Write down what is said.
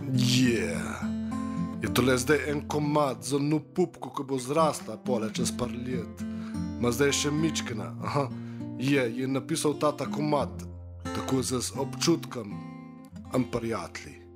Je tole zdaj en komad za nu pupko, ko bo zrasta pole čez par let. Ma zdaj še mičkena. Je napisal ta komad, tako z občutkom, prijatelji.